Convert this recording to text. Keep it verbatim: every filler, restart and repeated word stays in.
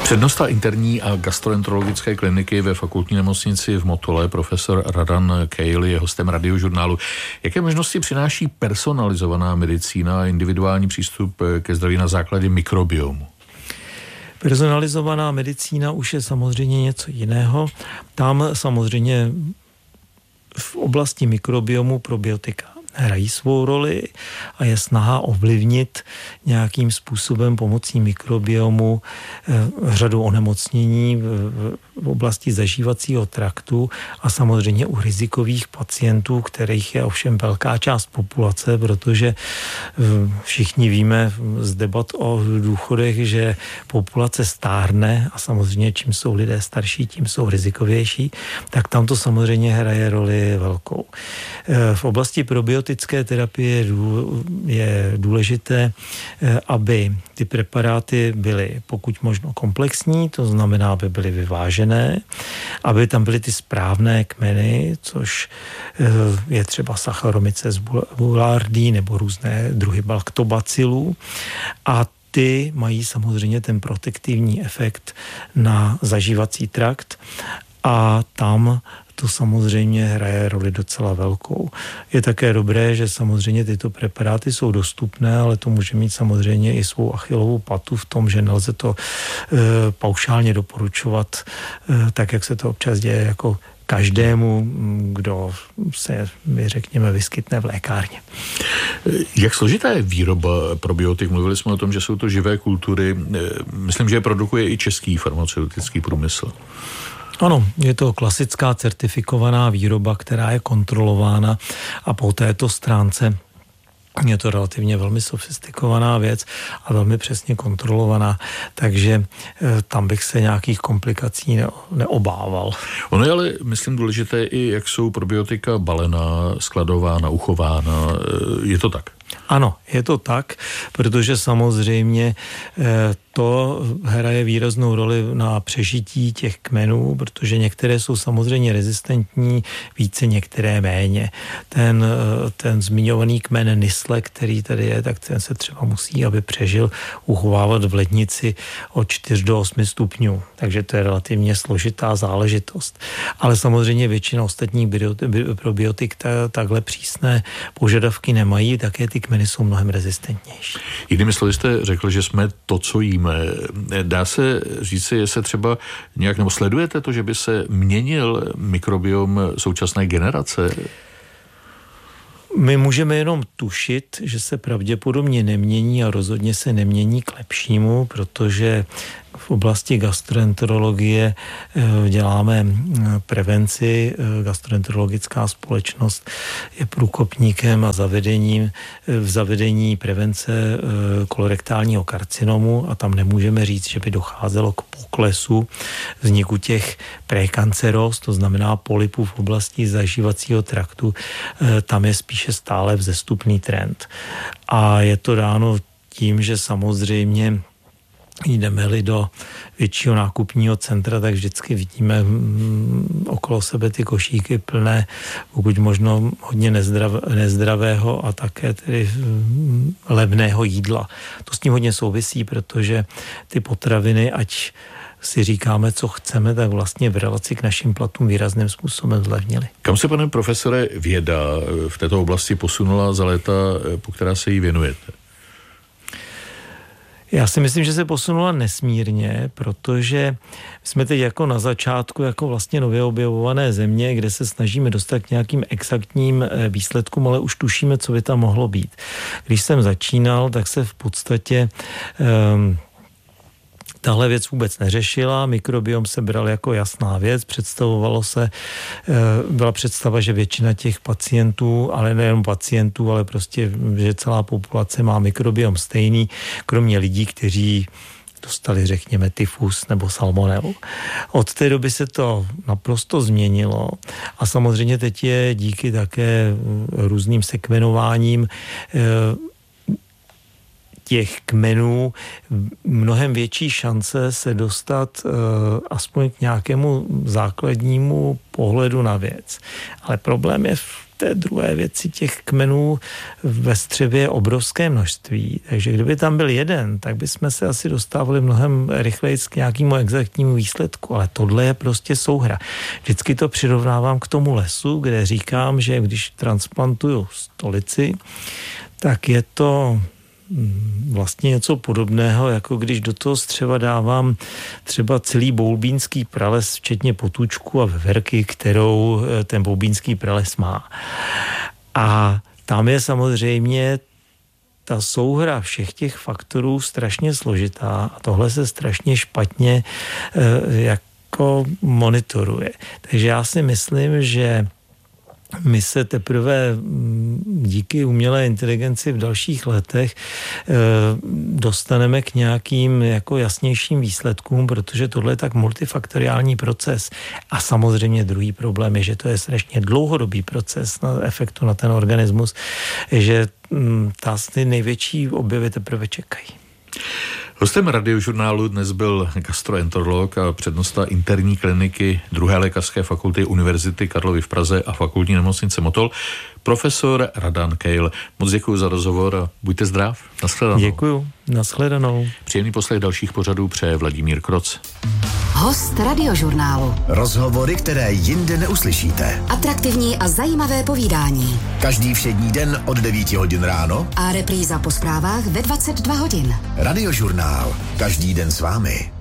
Přednosta interní a gastroenterologické kliniky ve fakultní nemocnici v Motole, profesor Radan Kejl, je hostem Radiožurnálu. Jaké možnosti přináší personalizovaná medicína a individuální přístup ke zdraví na základě mikrobiomu? Personalizovaná medicína už je samozřejmě něco jiného. Tam samozřejmě v oblasti mikrobiomu probiotika hrají svou roli a je snaha ovlivnit nějakým způsobem pomocí mikrobiomu řadu onemocnění v oblasti zažívacího traktu a samozřejmě u rizikových pacientů, kterých je ovšem velká část populace, protože všichni víme z debat o důchodech, že populace stárne a samozřejmě čím jsou lidé starší, tím jsou rizikovější, tak tam to samozřejmě hraje roli velkou. V oblasti probiotické terapie je důležité, aby ty preparáty byly pokud možno komplexní, to znamená, aby byly vyvážené, aby tam byly ty správné kmeny, což je třeba Saccharomyces boulardii nebo různé druhy lactobacillů, a ty mají samozřejmě ten protektivní efekt na zažívací trakt a tam to samozřejmě hraje roli docela velkou. Je také dobré, že samozřejmě tyto preparáty jsou dostupné, ale to může mít samozřejmě i svou achillovou patu v tom, že nelze to e, paušálně doporučovat, e, tak jak se to občas děje jako každému, kdo se, řekněme, vyskytne v lékárně. Jak složitá je výroba probiotik? Mluvili jsme o tom, že jsou to živé kultury. Myslím, že je produkuje i český farmaceutický průmysl. Ano, je to klasická certifikovaná výroba, která je kontrolována a po této stránce je to relativně velmi sofistikovaná věc a velmi přesně kontrolovaná, takže tam bych se nějakých komplikací neobával. Ono je ale, myslím, důležité i, jak jsou probiotika balená, skladována, uchována. Je to tak? Ano, je to tak, protože samozřejmě to hraje výraznou roli na přežití těch kmenů, protože některé jsou samozřejmě rezistentní, více některé méně. Ten, ten zmiňovaný kmen Nisle, který tady je, tak ten se třeba musí, aby přežil, uchovávat v lednici od čtyř do osmi stupňů. Takže to je relativně složitá záležitost. Ale samozřejmě většina ostatních probiotik takhle přísné požadavky nemají, také ty kmeny jsou mnohem rezistentnější. Jinými slovy jste řekl, že jsme to, co jíme. Dá se říct, že se třeba nějak, nebo sledujete to, že by se měnil mikrobiom současné generace? My můžeme jenom tušit, že se pravděpodobně nemění a rozhodně se nemění k lepšímu, protože v oblasti gastroenterologie děláme prevenci. Gastroenterologická společnost je průkopníkem a zavedením v zavedení prevence kolorektálního karcinomu a tam nemůžeme říct, že by docházelo k poklesu vzniku těch prekanceróz, to znamená polypů v oblasti zažívacího traktu. Tam je spíše stále vzestupný trend. A je to dáno tím, že samozřejmě jdeme-li do většího nákupního centra, tak vždycky vidíme okolo sebe ty košíky plné, pokud možno hodně nezdrav, nezdravého a také tedy levného jídla. To s tím hodně souvisí, protože ty potraviny, ať si říkáme, co chceme, tak vlastně v relaci k našim platům výrazným způsobem zlevnily. Kam se, pane profesore, věda v této oblasti posunula za léta, po která se jí věnujete? Já si myslím, že se posunula nesmírně, protože jsme teď jako na začátku jako vlastně nově objevované země, kde se snažíme dostat k nějakým exaktním výsledkům, ale už tušíme, co by tam mohlo být. Když jsem začínal, tak se v podstatě um, tahle věc vůbec neřešila, mikrobiom se bral jako jasná věc, představovalo se, byla představa, že většina těch pacientů, ale nejen pacientů, ale prostě, že celá populace má mikrobiom stejný, kromě lidí, kteří dostali, řekněme, tyfus nebo salmonelu. Od té doby se to naprosto změnilo a samozřejmě teď je díky také různým sekvenováním těch kmenů mnohem větší šance se dostat uh, aspoň k nějakému základnímu pohledu na věc. Ale problém je v té druhé věci, těch kmenů ve střevě je obrovské množství. Takže kdyby tam byl jeden, tak bychom se asi dostávali mnohem rychleji k nějakému exaktnímu výsledku. Ale tohle je prostě souhra. Vždycky to přirovnávám k tomu lesu, kde říkám, že když transplantuju stolici, tak je to vlastně něco podobného, jako když do toho střeva dávám třeba celý boulbínský prales, včetně potůčku a veverky, kterou ten boulbínský prales má. A tam je samozřejmě ta souhra všech těch faktorů strašně složitá a tohle se strašně špatně jako monitoruje. Takže já si myslím, že my se teprve díky umělé inteligenci v dalších letech dostaneme k nějakým jako jasnějším výsledkům, protože tohle je tak multifaktoriální proces. A samozřejmě druhý problém je, že to je strašně dlouhodobý proces na efektu na ten organismus, že ta ty největší objevy teprve čekají. Hostem Radiožurnálu dnes byl gastroenterolog a přednosta interní kliniky druhé lékařské fakulty Univerzity Karlovy v Praze a fakultní nemocnice Motol, profesor Radan Keil. Moc děkuji za rozhovor a buďte zdrav. Nashledanou. Děkuji. Nashledanou. Příjemný poslech dalších pořadů přeje Vladimír Kroc. Host Radiožurnálu. Rozhovory, které jinde neuslyšíte. Atraktivní a zajímavé povídání. Každý všední den od devíti hodin ráno a repríza po zprávách ve dvacet dva hodin. Radiožurnál. Každý den s vámi.